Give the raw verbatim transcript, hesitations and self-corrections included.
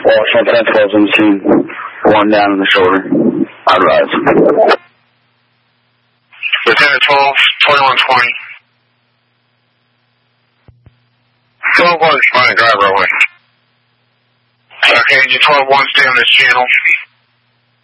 Washington ten twelve seventeen, one down in the shoulder. I'd rise. Lieutenant twelve, twenty-one twenty. twelve one, responding drive runway. Okay, you twelve one, stay on this channel.